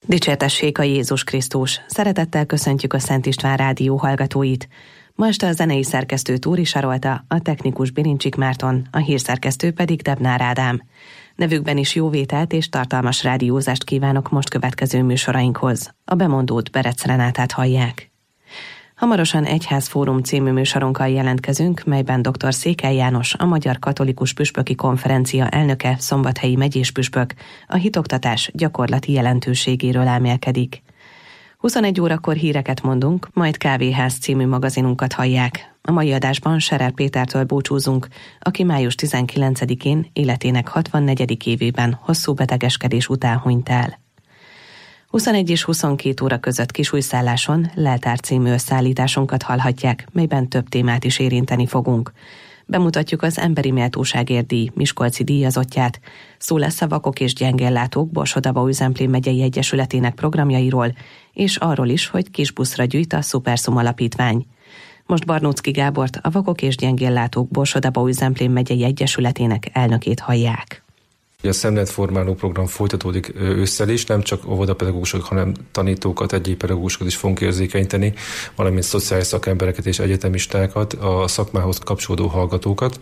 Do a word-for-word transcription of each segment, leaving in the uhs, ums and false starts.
Dicsértessék a Jézus Krisztus! Szeretettel köszöntjük a Szent István Rádió hallgatóit. Ma este a zenei szerkesztő Túri Sarolta, a technikus Bilincsik Márton, a hírszerkesztő pedig Debnár Ádám. Nevükben is jó vételt és tartalmas rádiózást kívánok most következő műsorainkhoz. A bemondót, Berec Renátát hallják. Hamarosan Egyházfórum című műsorunkkal jelentkezünk, melyben dr. Székely János, a Magyar Katolikus Püspöki Konferencia elnöke, szombathelyi megyéspüspök, a hitoktatás gyakorlati jelentőségéről elmélkedik. huszonegy órakor híreket mondunk, majd Kávéház című magazinunkat hallják. A mai adásban Serer Pétertől búcsúzunk, aki május tizenkilencedikén életének hatvannegyedik évében hosszú betegeskedés után hunyt el. huszonegy és huszonkét óra között Kisújszálláson Leltár című összeállításunkat hallhatják, melyben több témát is érinteni fogunk. Bemutatjuk az Emberi Méltóságért díj miskolci díjazottját, szó lesz a Vakok és Gyengéllátók Borsod-Abaúj-Zemplén megyei egyesületének programjairól, és arról is, hogy kis buszra gyűjt a Szuperszum alapítvány. Most Barnóczky Gábort, a Vakok és Gyengéllátók Borsod-Abaúj-Zemplén megyei egyesületének elnökét hallják. A szemléletformáló program folytatódik ősszel is, nem csak óvodapedagógusok, hanem tanítókat, egyéb pedagógusokat is fogunk érzékenyíteni, valamint szociális szakembereket és egyetemistákat, a szakmához kapcsolódó hallgatókat,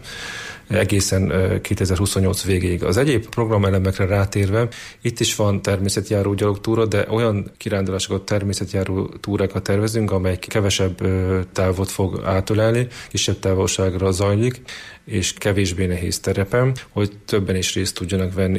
egészen kétezer-huszonnyolc végéig. Az egyéb programelemekre rátérve, itt is van természetjáró gyalogtúra, de olyan kirándulásokat, természetjáró túrákat tervezünk, amely kevesebb távot fog átölelni, kisebb távolságra zajlik, és kevésbé nehéz terepen, hogy többen is részt tudjanak venni.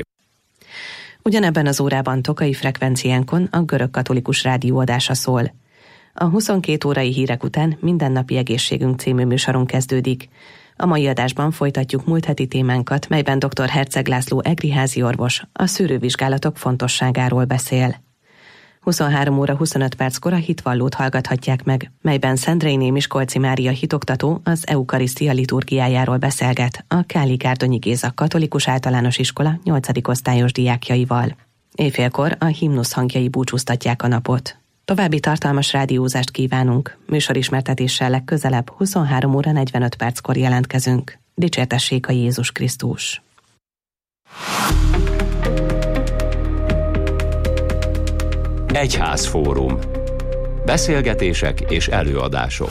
Ugyanebben az órában Tokai frekvenciánkon a Görög Katolikus Rádió adása szól. A huszonkét órai hírek után Mindennapi Egészségünk című műsorunk kezdődik. A mai adásban folytatjuk múlt heti témánkat, melyben dr. Herceg László egriházi orvos a szűrővizsgálatok fontosságáról beszél. huszonhárom óra huszonöt perckor a hitvallót hallgathatják meg, melyben Szendrényné Miskolci Mária hitoktató az eukarisztia liturgiájáról beszélget a Káli Gárdonyi Géza Katolikus Általános Iskola nyolcadik osztályos diákjaival. Éjfélkor a himnusz hangjai búcsúztatják a napot. További tartalmas rádiózást kívánunk, műsorismertetéssel legközelebb huszonhárom óra negyvenöt perckor jelentkezünk. Dicsértessék a Jézus Krisztus! Egyházfórum. Beszélgetések és előadások.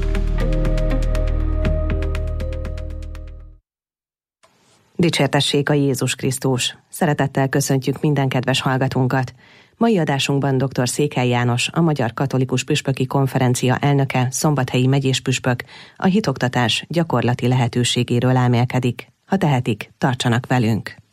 Dicsértessék a Jézus Krisztus! Szeretettel köszöntjük minden kedves hallgatónkat! Mai adásunkban dr. Székely János, a Magyar Katolikus Püspöki Konferencia elnöke, szombathelyi megyéspüspök, a hitoktatás gyakorlati lehetőségéről elmélkedik. Ha tehetik, tartsanak velünk!